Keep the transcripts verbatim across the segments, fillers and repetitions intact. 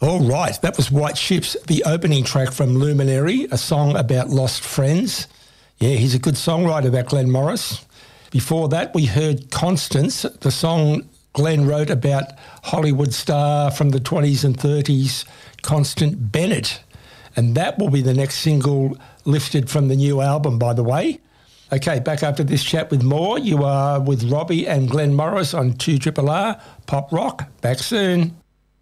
All right, that was White Ships, the opening track from Luminary, a song about lost friends. Yeah, he's a good songwriter, that Glenn Morris. Before that, we heard Constance, the song Glenn wrote about Hollywood star from the twenties and thirties, Constant Bennett. And that will be the next single lifted from the new album, by the way. Okay, back after this chat with more. You are with Robbie and Glenn Morris on two R R R Pop Rock. Back soon.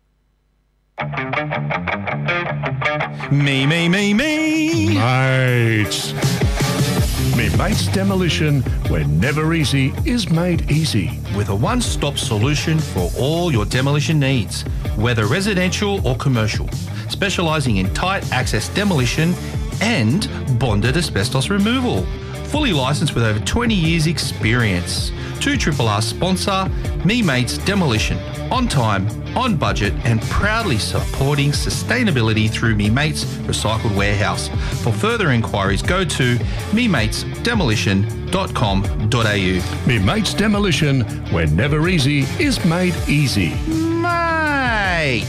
Me, me, me, me. Mates. Me Mates Demolition, where never easy is made easy. With a one-stop solution for all your demolition needs, whether residential or commercial, specialising in tight access demolition and bonded asbestos removal. Fully licensed with over twenty years experience. two R R R sponsor, Me Mates Demolition. On time, on budget and proudly supporting sustainability through Me Mates Recycled Warehouse. For further inquiries, go to me mates demolition dot com dot a u. Me Mates Demolition, where never easy is made easy. Mate!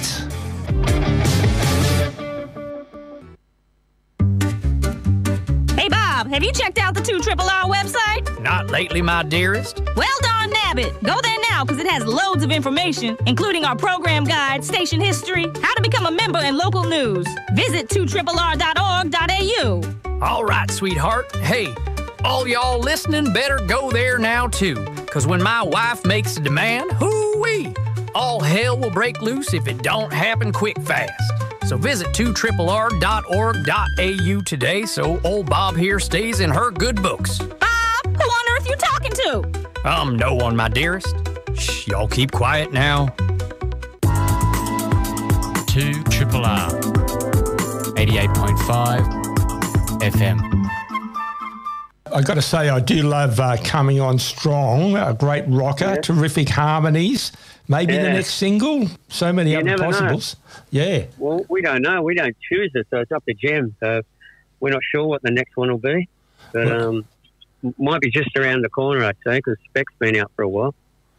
Hey, Bob, have you checked out the two R R R website? Not lately, my dearest. Well done, Nabbit. Go there now because it has loads of information, including our program guide, station history, how to become a member, and local news. Visit two R R R dot org dot a u. All right, sweetheart. Hey, all y'all listening better go there now, too, because when my wife makes a demand, hoo-wee, all hell will break loose if it don't happen quick fast. So visit two R R R dot org dot a u today so old Bob here stays in her good books. Bob, who on earth you talking to? Um, no one, my dearest. Shh, y'all keep quiet now. two R R R, eighty-eight point five F M. I've got to say, I do love uh, Coming On Strong, a great rocker, Yeah. terrific harmonies. Maybe the Yeah. next single. So many You other never know. possibles. Yeah. Well, we don't know. We don't choose it, so it's up to Jem. So we're not sure what the next one will be. But um, might be just around the corner, I'd say, because Spec's been out for a while.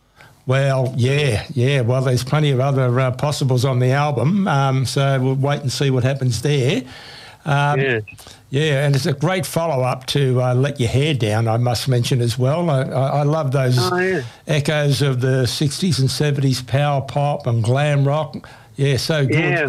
Well, yeah, yeah. Well, there's plenty of other uh, possibles on the album, um, so we'll wait and see what happens there. Um, Yeah. Yeah, and it's a great follow-up to uh, Let Your Hair Down, I must mention as well. I, I, I love those Oh, yeah. echoes of the sixties and seventies power pop and glam rock. Yeah, so good. Yeah.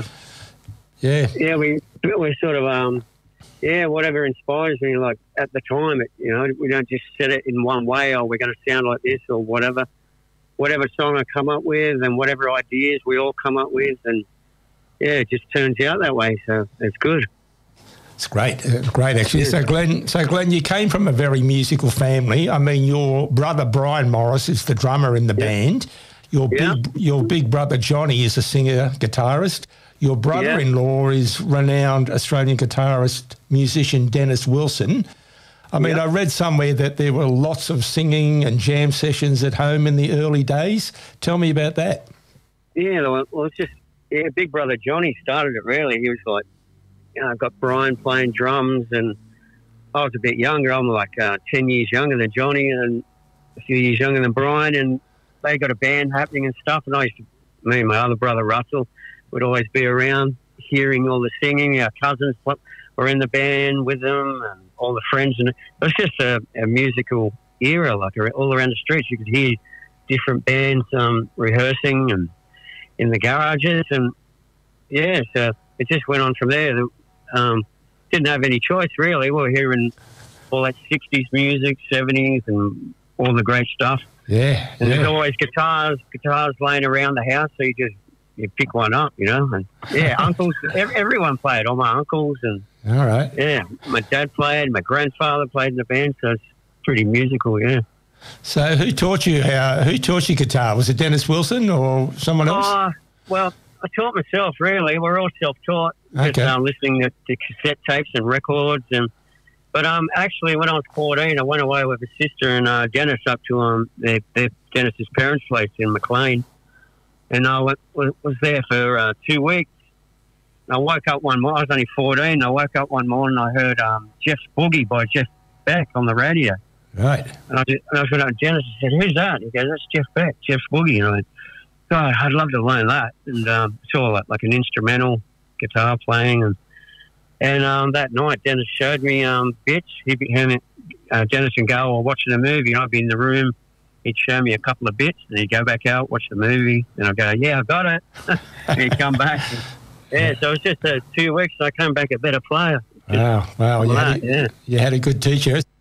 Yeah. Yeah, we we sort of um, yeah, whatever inspires me. Like at the time, it, you know, we don't just set it in one way. Or we're going to sound like this or whatever. Whatever song I come up with and whatever ideas we all come up with, and yeah, it just turns out that way. So it's good. It's great, uh, great actually. So Glenn, so Glenn, you came from a very musical family. I mean, your brother Brian Morris is the drummer in the Yeah. band. Your Yeah. big, your big brother Johnny is a singer guitarist. Your brother-in-law is renowned Australian guitarist musician Dennis Wilson. I mean, Yeah. I read somewhere that there were lots of singing and jam sessions at home in the early days. Tell me about that. Yeah, well, well, it's just yeah. Big brother Johnny started it. Really, he was like, you know, I got Brian playing drums, and I was a bit younger. I'm like uh, ten years younger than Johnny, and a few years younger than Brian, and they got a band happening and stuff. And I used to, me and my other brother Russell would always be around, hearing all the singing. Our cousins were in the band with them, and all the friends, and it was just a, a musical era. Like all around the streets, you could hear different bands um, rehearsing and in the garages, and yeah, so it just went on from there. Um, didn't have any choice really. We were hearing all that sixties music, seventies, and all the great stuff. Yeah, And yeah. there's always guitars, guitars laying around the house, so you just you pick one up, you know. And yeah, uncles, ev- everyone played. All my uncles, and All right. yeah, my dad played, my grandfather played in the band, so it's pretty musical. Yeah. So who taught you how? Who taught you guitar? Was it Dennis Wilson or someone else? Oh, well, I taught myself, really. We're all self-taught. Okay. Just um, listening to, to cassette tapes and records. and But um, actually, when I was fourteen, I went away with a sister and uh, Dennis up to um, their, their Dennis's parents' place in McLean. And I went, was was there for uh, two weeks. I woke up one morning. I was only fourteen. I woke up one morning and I heard um, Jeff's Boogie by Jeff Beck on the radio. Right. And I, just, and I went up to Dennis and said, "Who's that?" He goes, "That's Jeff Beck, Jeff's Boogie." And I went, God, I'd love to learn that. And um, it's all like, like an instrumental guitar playing. And and um, that night, Dennis showed me um, bits. He, him, uh, Dennis and Gail were watching a movie, and I'd be in the room. He'd show me a couple of bits, and he'd go back out, watch the movie, and I'd go, yeah, I got it. And he'd come back. And, yeah, so it was just uh, two weeks, and I came back a better player. Wow, wow. You, Wow, had a, yeah. you had a good teacher.